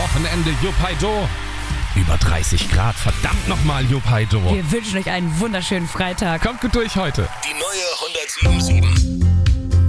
Wochenende, Juppeido. Über 30 Grad, verdammt nochmal, Juppeido. Wir wünschen euch einen wunderschönen Freitag. Kommt gut durch heute. Die neue 107.7.